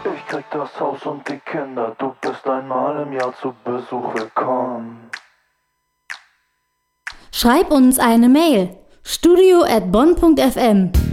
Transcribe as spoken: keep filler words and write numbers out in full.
Ich krieg das Haus und die Kinder, du bist einmal im Jahr zu Besuch willkommen. Schreib uns eine Mail, studio at bonn punkt f m.